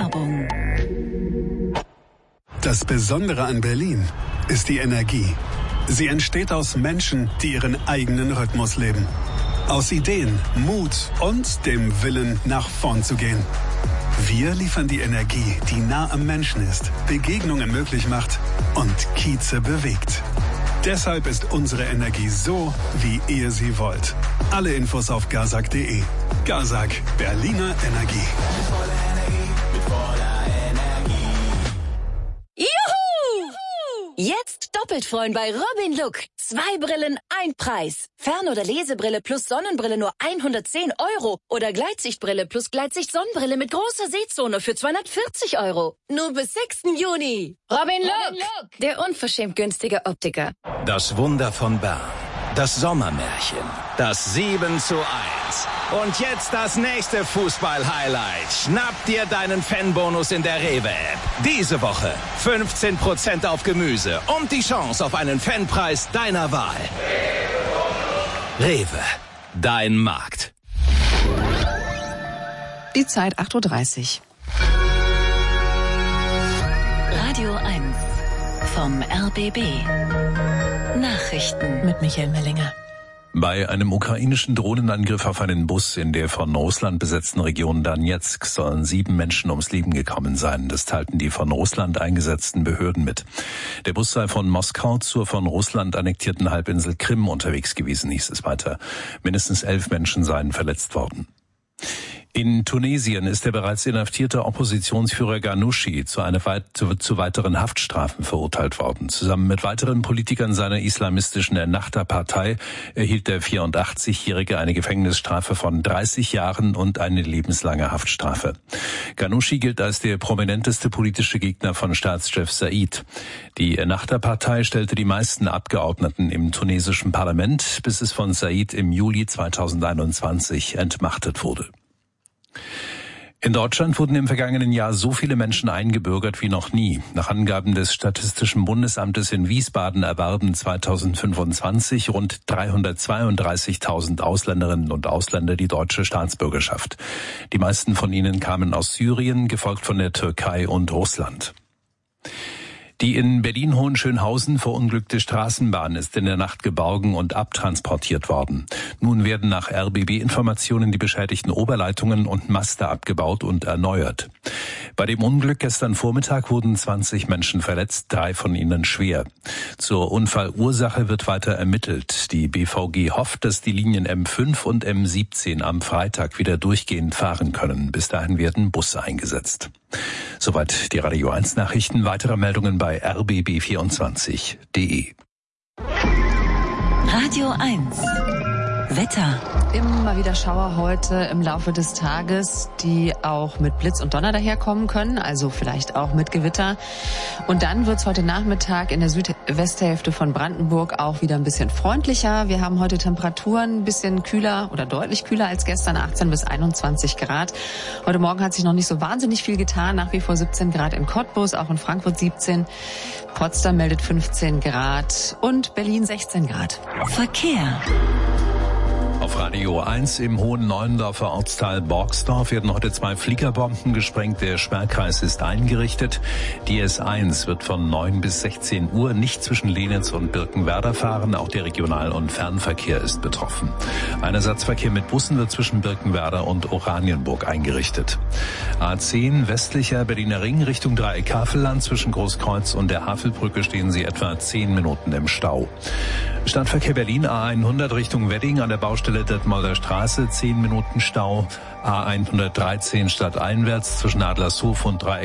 Werbung. Das Besondere an Berlin ist die Energie. Sie entsteht aus Menschen, die ihren eigenen Rhythmus leben. Aus Ideen, Mut und dem Willen, nach vorn zu gehen. Wir liefern die Energie, die nah am Menschen ist, Begegnungen möglich macht und Kieze bewegt. Deshalb ist unsere Energie so, wie ihr sie wollt. Alle Infos auf gazak.de. Gazak, Berliner Energie. Jetzt doppelt freuen bei Robin Look. 2 Brillen, 1 Preis. Fern- oder Lesebrille plus Sonnenbrille nur 110 € oder Gleitsichtbrille plus Gleitsicht-Sonnenbrille mit großer Sehzone für 240 €. Nur bis 6. Juni. Robin Look, der unverschämt günstige Optiker. Das Wunder von Bern. Das Sommermärchen. Das 7:1. Und jetzt das nächste Fußball-Highlight. Schnapp dir deinen Fanbonus in der Rewe-App. Diese Woche 15% auf Gemüse und die Chance auf einen Fanpreis deiner Wahl. Rewe. Dein Markt. Die Zeit 8:30 Uhr. Radio 1 vom RBB. Nachrichten Mit Michael Mellinger. Bei einem ukrainischen Drohnenangriff auf einen Bus in der von Russland besetzten Region Donezk sollen 7 Menschen ums Leben gekommen sein. Das teilten die von Russland eingesetzten Behörden mit. Der Bus sei von Moskau zur von Russland annektierten Halbinsel Krim unterwegs gewesen, hieß es weiter. Mindestens 11 Menschen seien verletzt worden. In Tunesien ist der bereits inhaftierte Oppositionsführer Ghannouchi zu weiteren Haftstrafen verurteilt worden. Zusammen mit weiteren Politikern seiner islamistischen Ennahda-Partei erhielt der 84-Jährige eine Gefängnisstrafe von 30 Jahren und eine lebenslange Haftstrafe. Ghannouchi gilt als der prominenteste politische Gegner von Staatschef Said. Die Ennahda-Partei stellte die meisten Abgeordneten im tunesischen Parlament, bis es von Said im Juli 2021 entmachtet wurde. In Deutschland wurden im vergangenen Jahr so viele Menschen eingebürgert wie noch nie. Nach Angaben des Statistischen Bundesamtes in Wiesbaden erwarben 2025 rund 332.000 Ausländerinnen und Ausländer die deutsche Staatsbürgerschaft. Die meisten von ihnen kamen aus Syrien, gefolgt von der Türkei und Russland. Die in Berlin-Hohenschönhausen verunglückte Straßenbahn ist in der Nacht geborgen und abtransportiert worden. Nun werden nach RBB-Informationen die beschädigten Oberleitungen und Maste abgebaut und erneuert. Bei dem Unglück gestern Vormittag wurden 20 Menschen verletzt, 3 von ihnen schwer. Zur Unfallursache wird weiter ermittelt. Die BVG hofft, dass die Linien M5 und M17 am Freitag wieder durchgehend fahren können. Bis dahin werden Busse eingesetzt. Soweit die Radio 1 Nachrichten. Weitere Meldungen bei rbb24.de. Radio 1 Wetter. Immer wieder Schauer heute im Laufe des Tages, die auch mit Blitz und Donner daherkommen können, also vielleicht auch mit Gewitter. Und dann wird es heute Nachmittag in der Südwesthälfte von Brandenburg auch wieder ein bisschen freundlicher. Wir haben heute Temperaturen ein bisschen kühler oder deutlich kühler als gestern, 18 bis 21 Grad. Heute Morgen hat sich noch nicht so wahnsinnig viel getan, nach wie vor 17 Grad in Cottbus, auch in Frankfurt 17. Potsdam meldet 15 Grad und Berlin 16 Grad. Verkehr. Auf Radio 1 im Hohen Neuendorfer Ortsteil Borgsdorf werden heute 2 Fliegerbomben gesprengt. Der Sperrkreis ist eingerichtet. Die S1 wird von 9 bis 16 Uhr nicht zwischen Lenitz und Birkenwerder fahren. Auch der Regional- und Fernverkehr ist betroffen. Ein Ersatzverkehr mit Bussen wird zwischen Birkenwerder und Oranienburg eingerichtet. A10 westlicher Berliner Ring Richtung Dreieck Havelland. Zwischen Großkreuz und der Havelbrücke stehen Sie etwa 10 Minuten im Stau. Stadtverkehr Berlin A100 Richtung Wedding an der Baustelle Detmolder Straße, 10 Minuten Stau. A113 stadteinwärts zwischen Adlershof und Dreieck